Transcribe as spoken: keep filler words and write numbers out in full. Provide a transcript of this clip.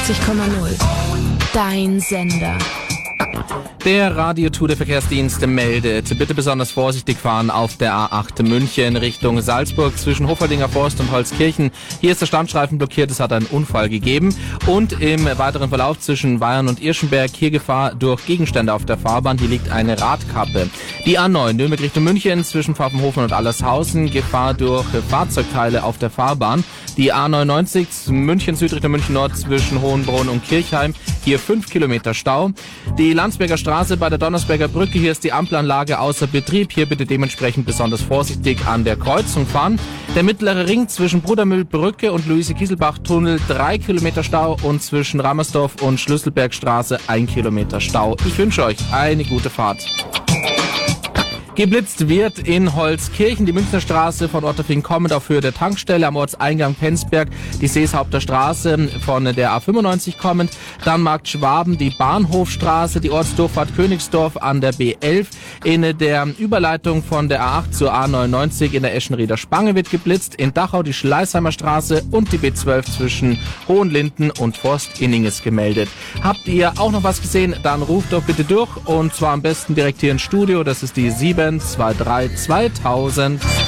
vierundneunzig Komma null. Dein Sender. Der Radio-Tour der Verkehrsdienste meldet, bitte besonders vorsichtig fahren auf der A acht München Richtung Salzburg zwischen Hofaldinger Forst und Holzkirchen. Hier ist der Standstreifen blockiert, es hat einen Unfall gegeben. Und im weiteren Verlauf zwischen Weyern und Irschenberg hier Gefahr durch Gegenstände auf der Fahrbahn. Hier liegt eine Radkappe. Die A neun Nürnberg Richtung München zwischen Pfaffenhofen und Allershausen. Gefahr durch Fahrzeugteile auf der Fahrbahn. Die A neunundneunzig München Süd Richtung München Nord zwischen Hohenbrunn und Kirchheim. Hier fünf Kilometer Stau. Die Landsberger Straße bei der Donnersberger Brücke. Hier ist die Ampelanlage außer Betrieb. Hier bitte dementsprechend besonders vorsichtig an der Kreuzung fahren. Der mittlere Ring zwischen Brudermühlbrücke und Luise-Kieselbach-Tunnel drei Kilometer Stau und zwischen Rammersdorf und Schlüsselbergstraße ein Kilometer Stau. Ich wünsche euch eine gute Fahrt. Geblitzt wird in Holzkirchen die Münchner Straße von Otterfing kommend auf Höhe der Tankstelle, am Ortseingang Penzberg die Seeshaupter Straße von der A fünfundneunzig kommend, dann Markt Schwaben die Bahnhofstraße, die Ortsdurchfahrt Königsdorf an der B elf, in der Überleitung von der A acht zur A neunundneunzig in der Eschenrieder Spange wird geblitzt, in Dachau die Schleißheimer Straße und die B zwölf zwischen Hohenlinden und Forst-Inninges gemeldet. Habt ihr auch noch was gesehen? Dann ruft doch bitte durch und zwar am besten direkt hier ins Studio, das ist die sieben zwei drei zweitausend.